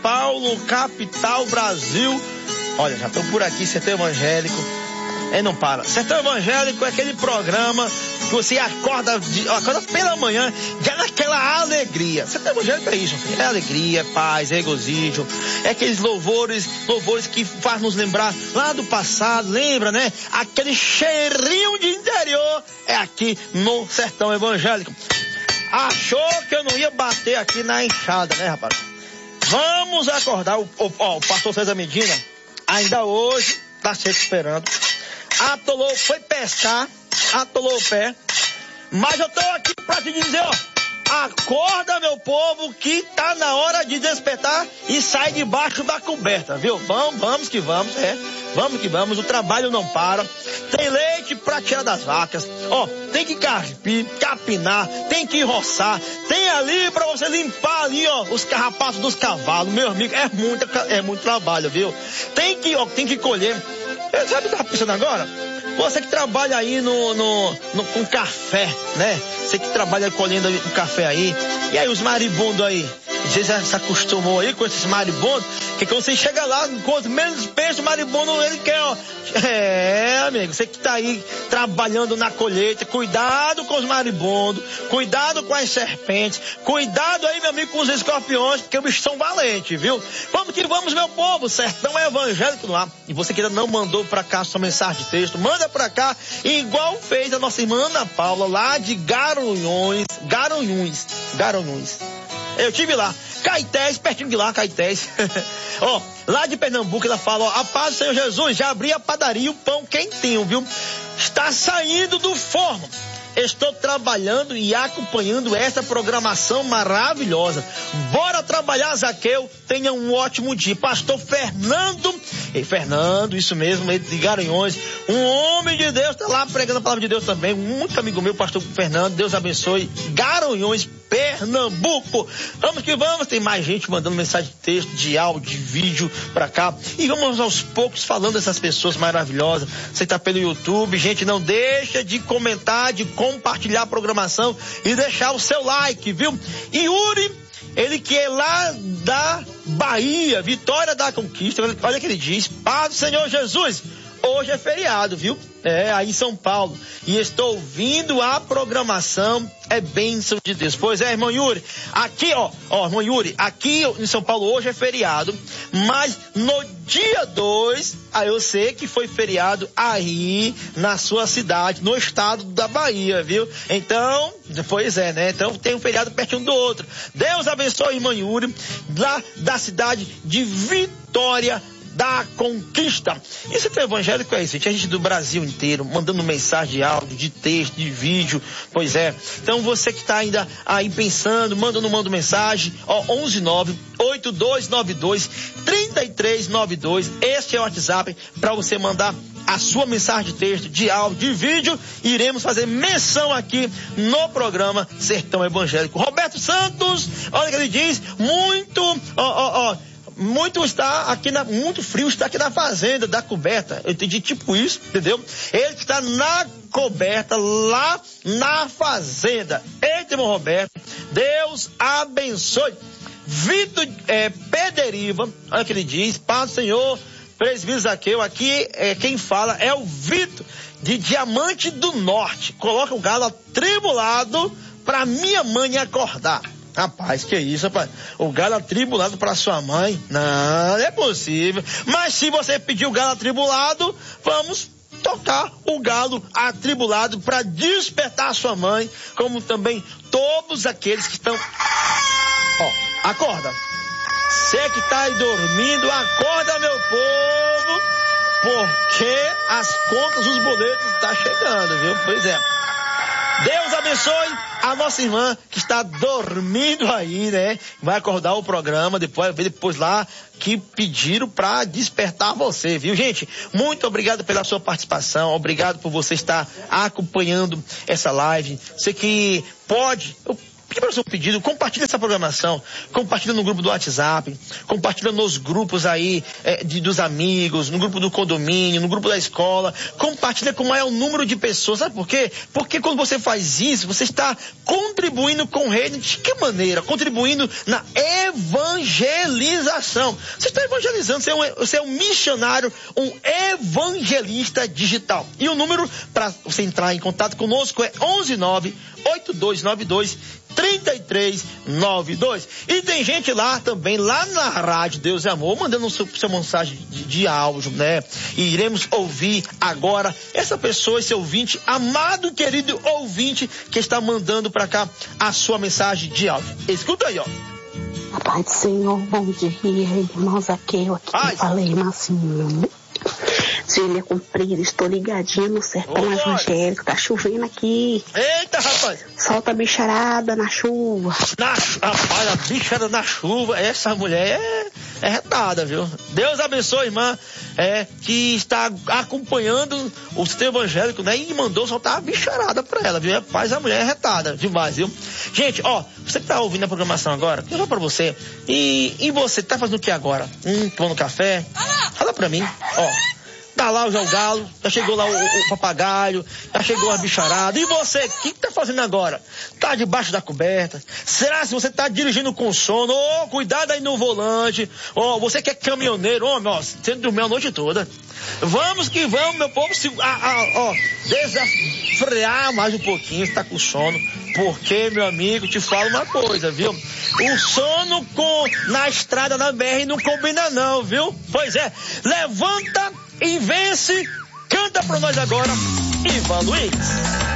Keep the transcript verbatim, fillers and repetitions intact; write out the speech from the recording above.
Paulo, capital, Brasil. Olha, já estou por aqui, Sertão Evangélico. É, não para. Sertão Evangélico é aquele programa que você acorda, de, acorda pela manhã, já naquela alegria. Sertão Evangélico é isso, é alegria, é paz, é regozijo. É aqueles louvores, louvores que faz nos lembrar lá do passado, lembra, né? Aquele cheirinho de interior é aqui no Sertão Evangélico. Achou que eu não ia bater aqui na enxada, né, rapaz? Vamos acordar o, o, ó, o pastor César Medina, ainda hoje, tá se recuperando. Atolou, foi pescar, atolou o pé. Mas eu tô aqui pra te dizer, ó, acorda, meu povo, que tá na hora de despertar e sai debaixo da coberta, viu? Vamos, vamos que vamos, é. Vamos que vamos, o trabalho não para. Tem leite pra tirar das vacas, ó, tem que carpir, capinar, tem que roçar, tem ali pra você limpar ali, ó, os carrapatos dos cavalos, meu amigo, é muito, é muito trabalho, viu? Tem que, ó, tem que colher. Sabe o que eu tava pensando agora? Você que trabalha aí no, no, no, com café, né? Você que trabalha colhendo o café aí. E aí os maribondos aí? Você já se acostumou aí com esses maribondos? Que quando você chega lá, quanto menos pensa o maribondo, ele quer, ó. É, amigo, você que tá aí trabalhando na colheita, cuidado com os maribondos, cuidado com as serpentes, cuidado aí, meu amigo, com os escorpiões, porque os bichos são valentes, viu? Vamos que vamos, meu povo, Sertão Evangélico no ar. E você que ainda não mandou pra cá sua mensagem de texto, manda pra cá, igual fez a nossa irmã Ana Paula, lá de Garanhuns, Garanhuns, Garanhuns. Eu tive lá, Caetés, pertinho de lá, Caetés. Ó, lá de Pernambuco, ela fala, ó, a paz do Senhor Jesus, já abri a padaria, o pão quentinho, viu? Está saindo do forno. Estou trabalhando e acompanhando essa programação maravilhosa. Bora trabalhar, Zaqueu. Tenha um ótimo dia. Pastor Fernando, e Fernando, isso mesmo, ele de Garanhuns, um homem de Deus, tá lá pregando a palavra de Deus também. Muito amigo meu, pastor Fernando, Deus abençoe. Garanhuns, Pernambuco. Vamos que vamos, tem mais gente mandando mensagem de texto, de áudio, de vídeo pra cá. E vamos aos poucos falando dessas pessoas maravilhosas. Você tá pelo YouTube, gente, não deixa de comentar, de compartilhar a programação e deixar o seu like, viu? E Yuri, ele que é lá da Bahia, Vitória da Conquista, olha o que ele diz, paz do Senhor Jesus, hoje é feriado, viu? É, aí em São Paulo. E estou ouvindo a programação, é bênção de Deus. Pois é, irmão Yuri, aqui, ó, ó, irmão Yuri, aqui em São Paulo hoje é feriado, mas no dia dois, aí eu sei que foi feriado aí na sua cidade, no estado da Bahia, viu? Então, pois é, né? Então tem um feriado pertinho do outro. Deus abençoe, irmão Yuri, lá da cidade de Vitória da Conquista. Isso é evangélico, é isso. Tinha gente do Brasil inteiro mandando mensagem de áudio, de texto, de vídeo. Pois é. Então você que está ainda aí pensando, manda ou não manda mensagem, ó, onze nove oito dois nove dois três três nove dois. Este é o WhatsApp para você mandar a sua mensagem de texto, de áudio, de vídeo. Iremos fazer menção aqui no programa Sertão Evangélico. Roberto Santos, olha o que ele diz, muito, ó, ó, ó, muito está aqui na, muito frio está aqui na fazenda da coberta. Eu entendi tipo isso, entendeu? Ele está na coberta lá na fazenda. Eita, irmão Roberto, Deus abençoe. Vitor é, Pederiva, olha o que ele diz, paz do Senhor, presbítero Zaqueu, aqui é, quem fala é o Vitor de Diamante do Norte. Coloca o galo atribulado para minha mãe acordar. Rapaz, que isso, rapaz? O galo atribulado para sua mãe? Não, não é possível. Mas se você pedir o galo atribulado, vamos tocar o galo atribulado para despertar sua mãe, como também todos aqueles que estão... Ó, acorda. Você que tá aí dormindo, acorda, meu povo, porque as contas, os boletos tá chegando, viu? Pois é. Deus abençoe a nossa irmã que está dormindo aí, né? Vai acordar o programa, depois, depois lá que pediram para despertar você, viu, gente? Muito obrigado pela sua participação, obrigado por você estar acompanhando essa live. Você que pode, eu pedir para você um pedido, compartilha essa programação, compartilha no grupo do WhatsApp, compartilha nos grupos aí é, de, dos amigos, no grupo do condomínio, no grupo da escola, compartilha com o maior número de pessoas. Sabe por quê? Porque quando você faz isso, você está contribuindo com o reino. De que maneira? Contribuindo na evangelização. Você está evangelizando, você é um, você é um missionário, um evangelista digital. E o número para você entrar em contato conosco é onze nove oito dois nove dois três três nove dois. E tem gente lá também, lá na Rádio Deus e Amor, mandando um seu, sua mensagem de, de áudio, né? E iremos ouvir agora essa pessoa, esse ouvinte, amado, querido ouvinte, que está mandando para cá a sua mensagem de áudio. Escuta aí, ó. A paz do Senhor, bom dia, irmãos, aqui eu aqui Ai. falei, Marcinho. Cília Comprida, estou ligadinha no sertão Oi, evangélico, tá chovendo aqui. Eita, rapaz! Solta a bicharada na chuva. Na, rapaz, a bicharada na chuva, essa mulher é, é retada, viu? Deus abençoe, irmã, é, que está acompanhando o sistema evangélico, né? E mandou soltar a bicharada pra ela, viu? Rapaz, a mulher é retada demais, viu? Gente, ó, você que tá ouvindo a programação agora, eu vou pra você. E, e você, tá fazendo o que agora? Hum, tomando café? Fala pra mim, ó. Tá lá já o galo, já chegou lá o, o, o papagaio, já chegou a bicharada. E você, o que, que tá fazendo agora? Tá debaixo da coberta? Será se você tá dirigindo com sono? Ô, oh, cuidado aí no volante. Ó, oh, você que é caminhoneiro, ó, oh, você dormiu a noite toda. Vamos que vamos, meu povo, se, ah, ah, ó, desafrear mais um pouquinho, se tá com sono. Porque, meu amigo, te falo uma coisa, viu? O sono com, na estrada, na B R, não combina não, viu? Pois é, levanta e vence. Canta pra nós agora, Ivan Luiz.